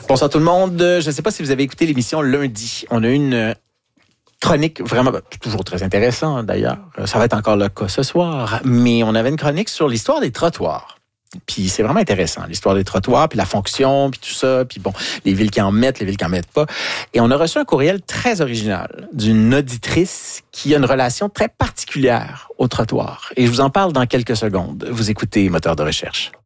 Bonsoir tout le monde. Je ne sais pas si vous avez écouté l'émission lundi. On a eu une chronique vraiment, toujours très intéressante d'ailleurs. Ça va être encore le cas ce soir. Mais on avait une chronique sur l'histoire des trottoirs. Puis c'est vraiment intéressant, l'histoire des trottoirs, puis la fonction, puis tout ça, puis bon, les villes qui en mettent, les villes qui en mettent pas. Et on a reçu un courriel très original d'une auditrice qui a une relation très particulière au trottoir. Et je vous en parle dans quelques secondes. Vous écoutez Moteur de recherche.